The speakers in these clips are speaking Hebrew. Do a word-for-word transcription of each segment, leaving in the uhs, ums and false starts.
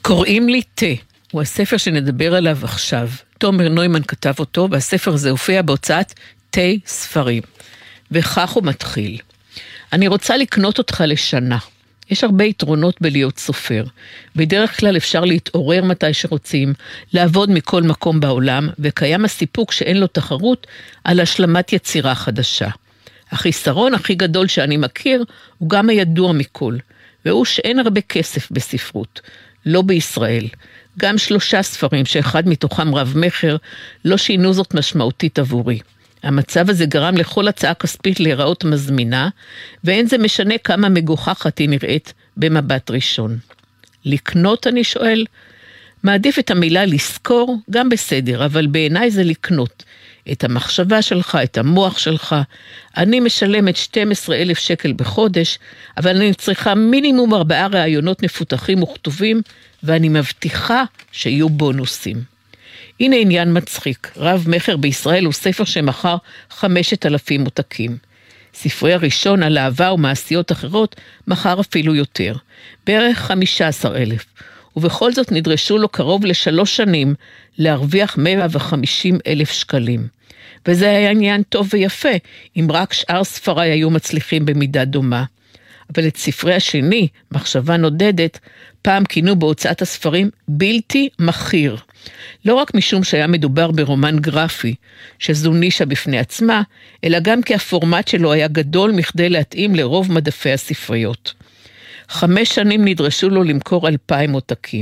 קוראים לי תה, הוא הספר שנדבר עליו עכשיו. תומר נוימן כתב אותו, והספר הזה הופיע בהוצאת תה ספרים. וכך הוא מתחיל. אני רוצה לקנות אותך לשנה. יש הרבה יתרונות בלהיות סופר. בדרך כלל אפשר להתעורר מתי שרוצים, לעבוד מכל מקום בעולם, וקיים הסיפוק שאין לו תחרות על השלמת יצירה חדשה. החיסרון הכי גדול שאני מכיר הוא גם הידוע מכל, והוא שאין הרבה כסף בספרות, לא בישראל. גם שלושה ספרים שאחד מתוכם רב מחר לא שינו זאת משמעותית עבורי. המצב הזה גרם לכל הצעה כספית להיראות מזמינה, ואין זה משנה כמה מגוחכת היא נראית במבט ראשון. לקנות, אני שואל? מעדיף את המילה לזכור, גם בסדר, אבל בעיניי זה לקנות. את המחשבה שלך, את המוח שלך. אני משלמת שנים עשר אלף שקל בחודש, אבל אני צריכה מינימום ארבעה רעיונות מפותחים וכתובים, ואני מבטיחה שיהיו בונוסים. הנה עניין מצחיק. רב מחר בישראל הוא ספר שמכר חמשת אלפים מותקים. ספרי הראשון על אהבה ומעשיות אחרות מכר אפילו יותר, בערך חמישה עשר אלף. ובכל זאת נדרשו לו קרוב לשלוש שנים להרוויח מאה וחמישים אלף שקלים. וזה היה עניין טוב ויפה, אם רק שאר ספריי היו מצליחים במידה דומה. אבל את ספרי השני, מחשבה נודדת, פעם כינו בהוצאת הספרים בלתי מחיר. לא רק משום שהיה מדובר ברומן גרפי, שזו נישה בפני עצמה, אלא גם כי הפורמט שלו היה גדול מכדי להתאים לרוב מדפי הספריות. חמש שנים נדרשו לו למכור אלפיים עותקים.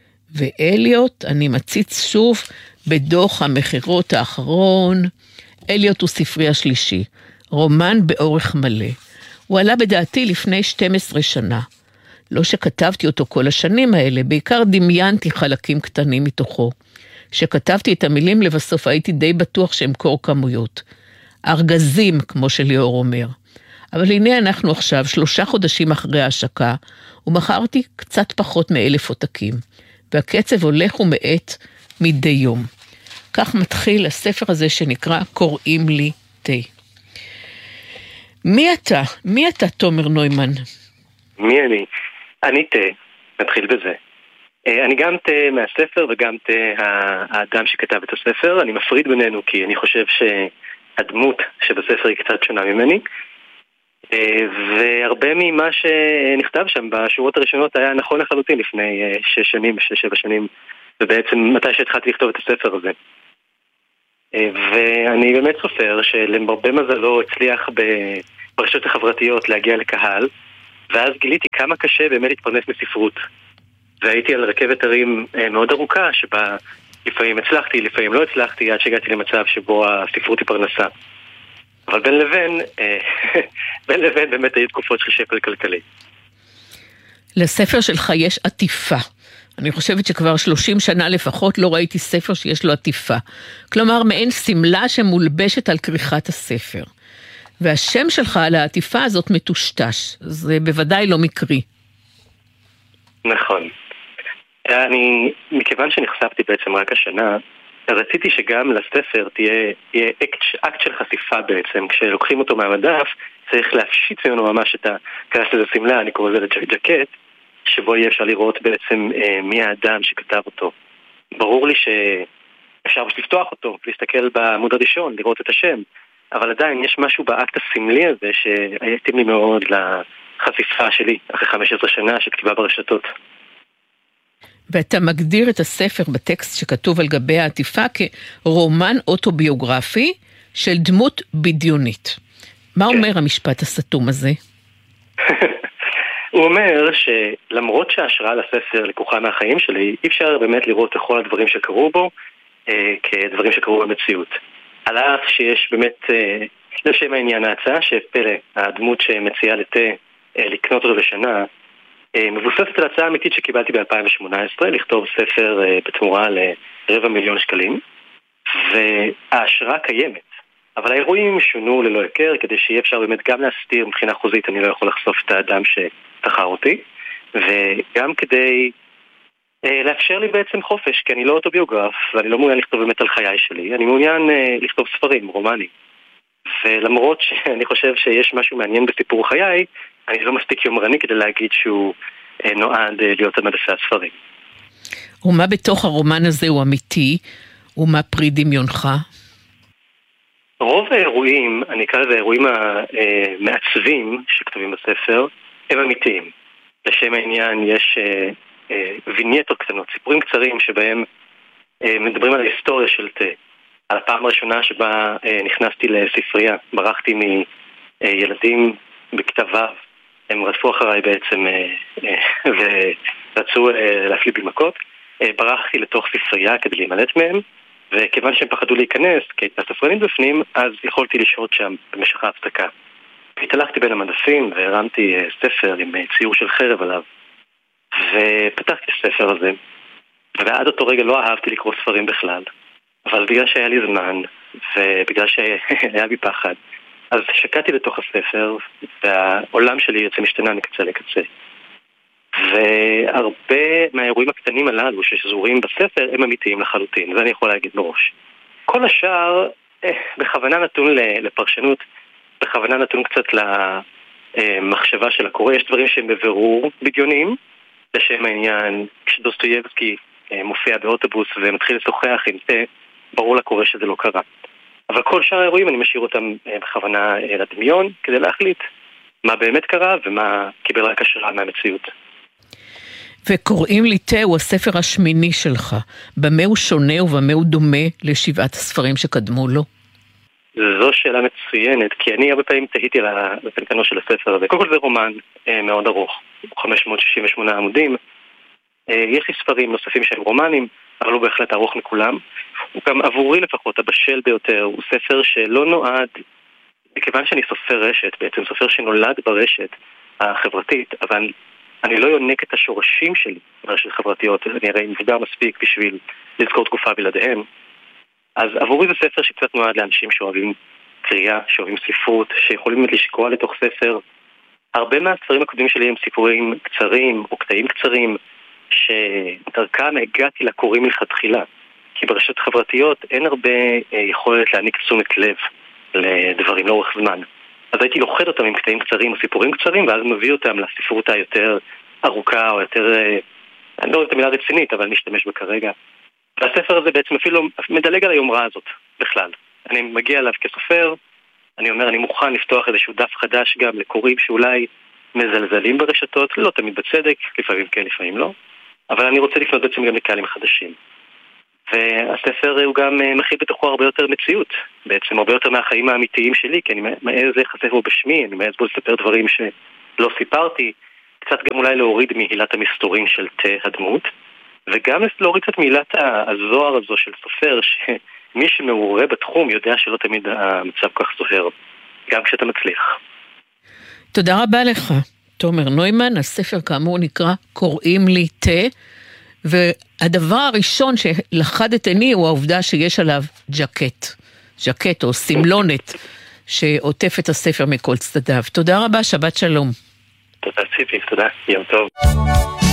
ואליוט, אני מציץ שוב בדוח המחירות האחרון. אליוט הוא ספרי השלישי, רומן באורך מלא. הוא עלה בדעתי לפני שתים עשרה שנה. לא שכתבתי אותו כל השנים האלה, בעיקר דמיינתי חלקים קטנים מתוכו. שכתבתי את המילים לבסוף הייתי די בטוח שהם קור כמויות. ארגזים, כמו שליאור אומר. אבל הנה אנחנו עכשיו, שלושה חודשים אחרי ההשקה, ומכרתי קצת פחות מאלף עותקים. והקצב הולך ומעט מדי יום. כך מתחיל הספר הזה שנקרא קוראים לי תה. מי אתה? מי אתה, תומר נוימן? מי אני? אני תה, נתחיל בזה. אני גם תה מהספר וגם תה האדם שכתב את הספר. אני מפריד בינינו כי אני חושב שהדמות שבספר היא קצת שונה ממני. והרבה ממה שנכתב שם בשורות הראשונות היה נכון לחלוטין לפני שש שנים, שש, שבע שנים, ובעצם מתי שהתחלתי לכתוב את הספר הזה. ואני באמת סופר שלמרבה מזלו הצליח ברשתות החברתיות להגיע לקהל, ואז גיליתי כמה קשה באמת להתפרנס מספרות. והייתי על רכבת הרים מאוד ארוכה, שבה לפעמים הצלחתי, לפעמים לא הצלחתי, עד שהגעתי למצב שבו הספרות היא פרנסה. אבל בין לבין, בין לבין באמת היו תקופות של שפל כלכלי. לספר שלך יש עטיפה. אני חושבת שכבר שלושים שנה לפחות לא ראיתי ספר שיש לו עטיפה. כלומר, מעין סמלה שמולבשת על כריכת הספר. והשם שלך על העטיפה הזאת מטושטש. זה בוודאי לא מקרי. נכון. אני, מכיוון שנחשפתי בעצם רק השנה, רציתי שגם לספר תהיה, תהיה אקט, אקט של חשיפה בעצם. כשלוקחים אותו מהמדף, צריך להפשיט ממנו ממש את הקרס לזה סמלה, אני קורא לזה ג'קט, שבו יהיה אפשר לראות בעצם אה, מי האדם שכתב אותו. ברור לי שאפשר לפתוח אותו, להסתכל בעמוד הראשון, לראות את השם, אבל עדיין יש משהו באקט הסמלי הזה שהייתם לי מאוד לחשיפה שלי, אחרי חמש עשרה שנה של כתיבה ברשתות. ואתה מגדיר את הספר בטקסט שכתוב על גבי העטיפה כרומן אוטוביוגרפי של דמות בדיונית. מה כן. אומר המשפט הסתום הזה? הוא אומר שלמרות שההשראה לספר לקוחה מהחיים שלי, אי אפשר באמת לראות את כל הדברים שקרו בו אה, כדברים שקרו במציאות. על אף שיש באמת, אה, לשם העניין ההצעה שפלא, הדמות שמציעה לתה אה, לקנות אותו לשנה, אה, מבוססת על הצעה אמיתית שקיבלתי ב-אלפיים שמונה עשרה, לכתוב ספר אה, בתמורה לרבע מיליון שקלים, וההשראה קיימת. אבל האירועים שונו ללא הכר, כדי שיהיה אפשר באמת גם להסתיר מבחינה חוזית, אני לא יכול לחשוף את האדם שתחר אותי, וגם כדי אה, לאפשר לי בעצם חופש, כי אני לא אוטוביוגרף, ואני לא מעוניין לכתוב באמת על חיי שלי, אני מעוניין אה, לכתוב ספרים, רומנים. ולמרות שאני חושב שיש משהו מעניין בסיפור חיי, אני לא מספיק יומרני כדי להגיד שהוא אה, נועד אה, להיות על מדפי הספרים. ומה בתוך הרומן הזה הוא אמיתי, ומה פרי דמיונך? רוב האירועים, אני אקרא לזה האירועים המעצבים שכתובים בספר, הם אמיתיים. לשם העניין יש וינייטות קטנות, סיפורים קצרים שבהם מדברים על ההיסטוריה של תה. על הפעם הראשונה שבה נכנסתי לספרייה, ברחתי מילדים בכתב ו', הם רדפו אחריי בעצם ורצו להפליג במכות. ברחתי לתוך ספרייה כדי להימלט מהם, וכיוון שהם פחדו להיכנס, כי הייתה ספרנית בפנים, אז יכולתי לשהות שם במשך ההפסקה. התהלכתי בין המדפים והרמתי ספר עם ציור של חרב עליו, ופתחתי את הספר הזה, ועד אותו רגע לא אהבתי לקרוא ספרים בכלל, אבל בגלל שהיה לי זמן, ובגלל שהיה בי פחד, אז שקעתי לתוך הספר, והעולם שלי יוצא משתנה מקצה לקצה. והרבה מהאירועים הקטנים הללו ששזורים בספר הם אמיתיים לחלוטין, זה אני יכול להגיד מראש. כל השאר בכוונה נתון לפרשנות, בכוונה נתון קצת למחשבה של הקורא. יש דברים שהם בבירור בדיוניים, לשם העניין, כשדוסטויבסקי מופיע באוטובוס ומתחיל לשוחח עם תה, ברור לקורא שזה לא קרה. אבל כל שאר האירועים אני משאיר אותם בכוונה לדמיון, כדי להחליט מה באמת קרה ומה קיבל רק השראה מהמציאות. וקוראים לי תה הוא הספר השמיני שלך. במה הוא שונה ובמה הוא דומה לשבעת הספרים שקדמו לו? זו שאלה מצוינת, כי אני הרבה פעמים תהיתי על הפנקנו של הספר הזה. קודם כל זה רומן אה, מאוד ארוך, חמש מאות שישים ושמונה עמודים. אה, יש לי ספרים נוספים שהם רומנים, אבל הוא בהחלט ארוך מכולם. הוא גם עבורי לפחות הבשל ביותר, הוא ספר שלא נועד, מכיוון שאני סופר רשת, בעצם סופר שנולד ברשת החברתית, אבל אני לא יונק את השורשים שלי ברשת חברתיות, אני הרי מבוגר מספיק בשביל לזכור תקופה בלעדיהם. אז עבורי זה ספר שקצת נועד לאנשים שאוהבים קריאה, שאוהבים ספרות, שיכולים לשקוע לתוך ספר. הרבה מהספרים הקודמים שלי הם סיפורים קצרים או קטעים קצרים, שדרכם הגעתי לקוראים מלכתחילה. כי ברשת חברתיות אין הרבה יכולת להעניק תשומת לב לדברים לאורך זמן. אז הייתי לוחד אותם עם קטעים קצרים או סיפורים קצרים, ואז מביא אותם לספרות היותר ארוכה או יותר, אני לא יודע את המילה רצינית, אבל נשתמש בה כרגע. והספר הזה בעצם אפילו מדלג על היומרה הזאת בכלל. אני מגיע אליו כסופר, אני אומר, אני מוכן לפתוח איזשהו דף חדש גם לקוראים שאולי מזלזלים ברשתות, לא תמיד בצדק, לפעמים כן, לפעמים לא. אבל אני רוצה לפנות בעצם גם לקהלים חדשים. והספר הוא גם מכיל בתוכו הרבה יותר מציאות, בעצם הרבה יותר מהחיים האמיתיים שלי, כי אני מעז להיחשף בו בשמי, אני מעז בו לספר דברים שלא סיפרתי, קצת גם אולי להוריד מהילת המסתורים של תה הדמות, וגם להוריד קצת מהילת הזוהר הזו של סופר, שמי שמעורה בתחום יודע שלא תמיד המצב כך זוהר, גם כשאתה מצליח. תודה רבה לך, תומר נוימן. הספר כאמור נקרא קוראים לי תה, והדבר הראשון שלחד את עיני הוא העובדה שיש עליו ג'קט, ג'קט או סמלונת שעוטף את הספר מכל צדדיו. תודה רבה, שבת שלום. תודה ציפי, תודה, יום טוב.